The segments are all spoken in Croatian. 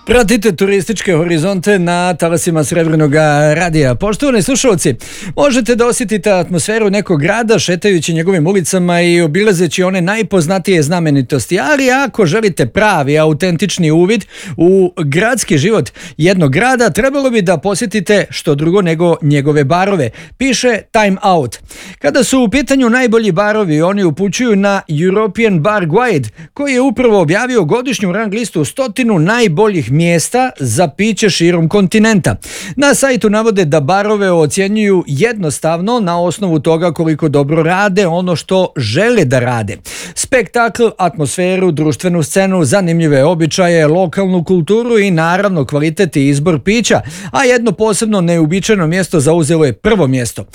Pratite turističke horizonte na talasima Srebrnog radija. Poštovani slušalci, možete da osjetite atmosferu nekog grada šetajući njegovim ulicama i obilazeći one najpoznatije znamenitosti, ali ako želite pravi, autentični uvid u gradski život jednog grada, trebalo bi da posjetite što drugo nego njegove barove, piše Time Out. Kada su u pitanju najbolji barovi, oni upućuju na European Bar Guide, koji je upravo objavio godišnju rang listu 100 najboljih mjesta za piće širom kontinenta. Na sajtu navode da barove ocjenjuju jednostavno na osnovu toga koliko dobro rade ono što žele da rade. Spektakl, atmosferu, društvenu scenu, zanimljive običaje, lokalnu kulturu i naravno kvalitet i izbor pića, a jedno posebno neuobičajeno mjesto zauzelo je prvo mjesto.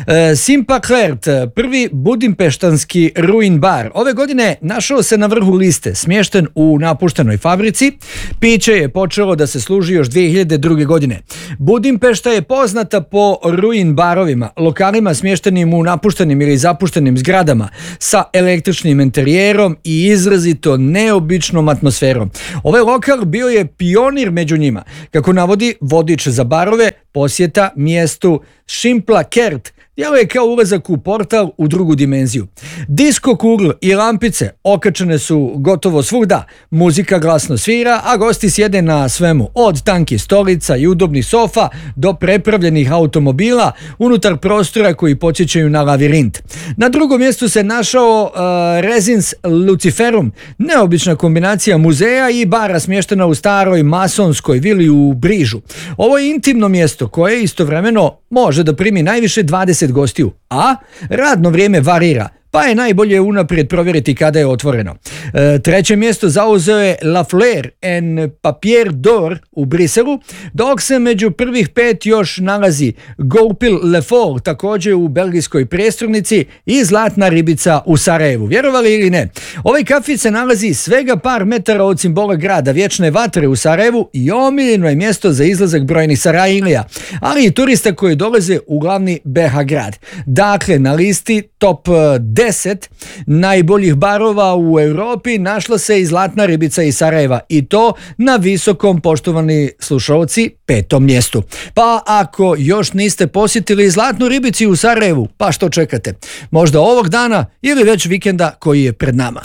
Simpaklert, prvi budimpeštanski ruin bar, ove godine našao se na vrhu liste, smješten u napuštenoj fabrici. Piće je počelo da se služi još 2002. godine. Budimpešta je poznata po ruin barovima, lokalima smještenim u napuštenim ili zapuštenim zgradama, sa električnim interijerom i izrazito neobičnom atmosferom. Ovaj lokal bio je pionir među njima. Kako navodi vodič za barove, posjeta mjestu Simpaklert djeluje kao ulazak u portal u drugu dimenziju. Disko kugle i lampice okačene su gotovo svugda, muzika glasno svira, a gosti sjede na svemu, od tankih stolica i udobnih sofa do prepravljenih automobila unutar prostora koji podsjećaju na lavirint. Na drugom mjestu se našao Resins Luciferum, neobična kombinacija muzeja i bara smještena u staroj masonskoj vili u Brižu. Ovo je intimno mjesto koje istovremeno može da primi najviše 20 gostiju, a radno vrijeme varira, pa je najbolje unaprijed provjeriti kada je otvoreno. Treće mjesto zauzeo je La Fleur en Papier d'Or u Briselu, dok se među prvih 5 još nalazi Goupil Le Fort, također u belgijskoj prijestolnici, i Zlatna ribica u Sarajevu. Vjerovali ili ne, ovaj kafić se nalazi svega par metara od simbola grada, vječne vatre u Sarajevu, i omiljeno je mjesto za izlazak brojnih Sarajlija, ali i turista koji dolaze u glavni BH grad. Dakle, na listi top 10 najboljih barova u Europi našla se i Zlatna ribica iz Sarajeva, i to na visokom, poštovani slušalci, 5. mjestu. Pa ako još niste posjetili Zlatnu ribicu u Sarajevu, pa što čekate? Možda ovog dana ili već vikenda koji je pred nama.